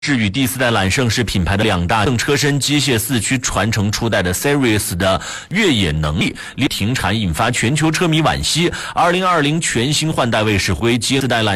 至于第4代揽胜是品牌的2大车身机械4驱传承初代的 Series 的越野能力停产，引发全球车迷惋惜。2020全新换代卫士辉接4代揽